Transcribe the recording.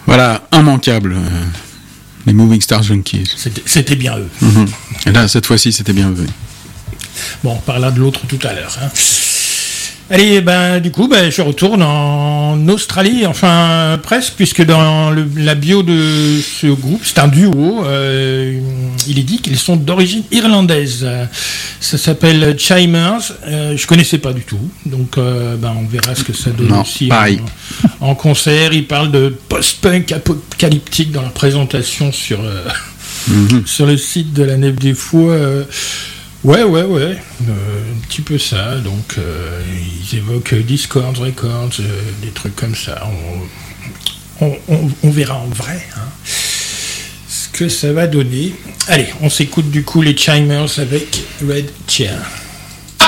Voilà, immanquable. Les Moving Star Junkies. C'était bien eux. Et là, cette fois-ci, c'était bien eux. Bon, on parlera de l'autre tout à l'heure. Allez, du coup, je retourne en Australie, enfin presque, puisque dans la bio de ce groupe, c'est un duo, il est dit qu'ils sont d'origine irlandaise. Ça s'appelle Chimers, je connaissais pas du tout, donc on verra ce que ça donne aussi en concert. Ils parlent de post-punk apocalyptique dans leur présentation sur le site de la Nef des Fous. Ouais, un petit peu ça, donc ils évoquent Discord Records, des trucs comme ça, on verra en vrai ce que ça va donner. Allez, on s'écoute du coup les Chimers avec Red Chair.